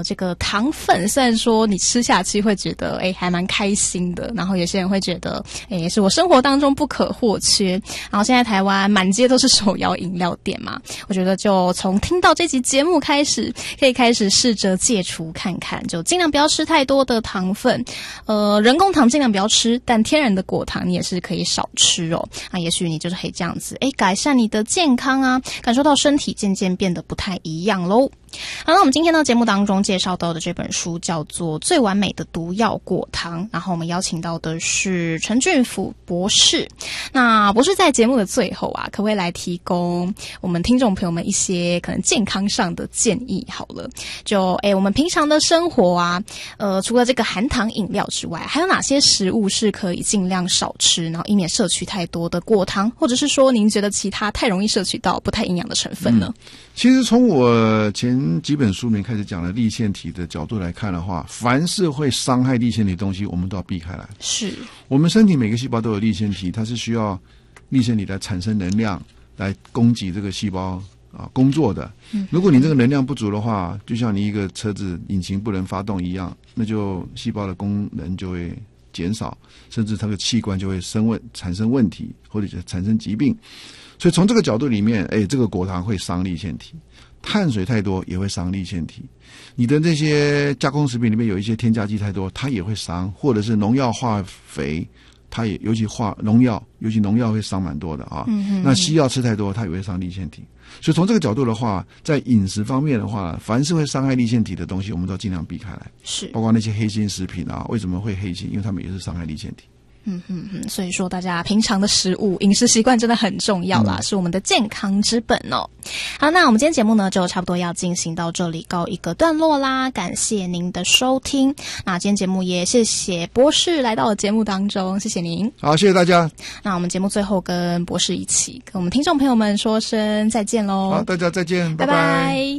这个糖分虽然说你吃下去会觉得还蛮开心的，然后有些人会觉得也是我生活当中不可或缺。然后现在台湾满街都是手摇饮料店嘛，我觉得就从听到这集节目开始，可以开始试着戒除看看，就尽量不要吃太多的糖分，人工糖尽量不要吃，但天然的果糖你也是可以少吃哦。也许你就是可以这样子改善你的健康啊，感受到身体渐渐变得不太一样咯。好，那我们今天呢节目当中介绍到的这本书叫做《最完美的毒药果糖》，然后我们邀请到的是陈俊甫博士。那博士在节目的最后啊，可不可以来提供我们听众朋友们一些可能健康上的建议好了？就我们平常的生活啊，除了这个含糖饮料之外，还有哪些食物是可以尽量少吃，然后以免摄取太多的果糖，或者是说您觉得其他太容易摄取到不太营养的成分呢？ 其实从我前几本书里面开始讲的粒线体的角度来看的话，凡是会伤害粒线体的东西我们都要避开来。 是我们身体每个细胞都有粒线体，它是需要粒线体来产生能量来供给这个细胞工作的。如果你这个能量不足的话，就像你一个车子引擎不能发动一样，那就细胞的功能就会减少，甚至它的器官就会产生问题，或者产生疾病。所以从这个角度里面，这个果糖会伤粒线体，碳水太多也会伤粒线体，你的这些加工食品里面有一些添加剂太多，它也会伤，或者是农药化肥，它也尤其农药会伤蛮多的啊。那西药吃太多，它也会伤粒线体。所以从这个角度的话，在饮食方面的话，凡是会伤害粒线体的东西，我们都尽量避开来。 是， 包括那些黑心食品啊，为什么会黑心？因为它们也是伤害粒线体。 所以说大家平常的食物饮食习惯真的很重要啦，是我们的健康之本哦。好，那我们今天节目呢就差不多要进行到这里告一个段落啦，感谢您的收听。那今天节目也谢谢博士来到了节目当中，谢谢您。 好，谢谢大家。 那我们节目最后跟博士一起跟我们听众朋友们说声再见咯。 好，大家再见，拜拜。 拜拜。